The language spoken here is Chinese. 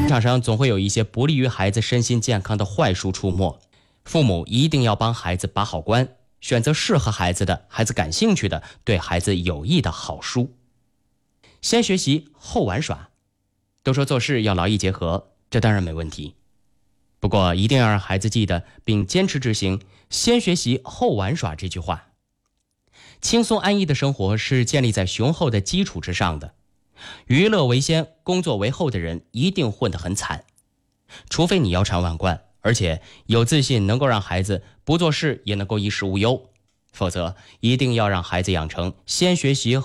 场上总会有一些不利于孩子身心健康的坏书出没，父母一定要帮孩子把好关，选择适合孩子的、孩子感兴趣的、对孩子有益的好书。先学习后玩耍，都说做事要劳逸结合，这当然没问题。不过一定要让孩子记得并坚持执行先学习后玩耍这句话。轻松安逸的生活是建立在雄厚的基础之上的，娱乐为先、工作为后的人一定混得很惨。除非你腰缠万贯，而且有自信能够让孩子不做事也能够衣食无忧，否则一定要让孩子养成先学习